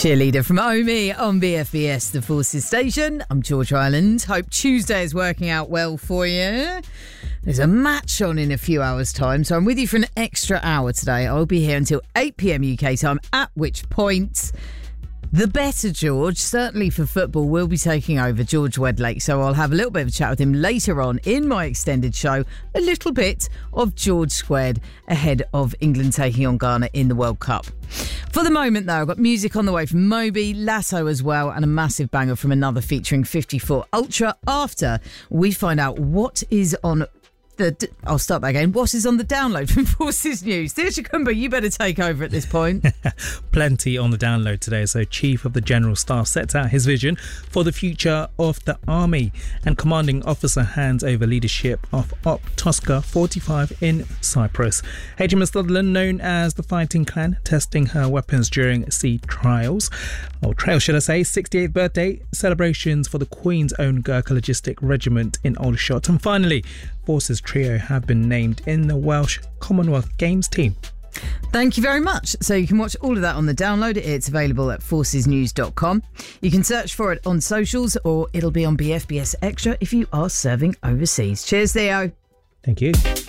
Cheerleader from Omi on BFBS, the Forces Station. I'm George Ireland. Hope Tuesday is working out well for you. There's a match on in a few hours' time, so I'm with you for an extra hour today. I'll be here until 8 p.m. UK time, at which point the better George, certainly for football, will be taking over, George Wedlake. So I'll have a little bit of a chat with him later on in my extended show. A little bit of George Squared ahead of England taking on Ghana in the World Cup. For the moment, though, I've got music on the way from Moby, Lasso as well, and a massive banger from another featuring 54 Ultra after we find out what is on I'll start that again. What is on the download from Forces News? Dear Shakumba, you better take over at this point. Plenty on the download today. So Chief of the General Staff sets out his vision for the future of the Army, and Commanding Officer hands over leadership of Op Tosca 45 in Cyprus. HMS Sutherland, known as the Fighting Clan, testing her weapons during sea trials. Or trails, should I say. 68th birthday celebrations for the Queen's Own Gurkha Logistic Regiment in Aldershot. And finally, Forces Trio have been named in the Welsh Commonwealth Games team. Thank you very much. So you can watch all of that on the download. It's available at forcesnews.com. You can search for it on socials, or it'll be on BFBS Extra if you are serving overseas. Cheers, Theo. Thank you.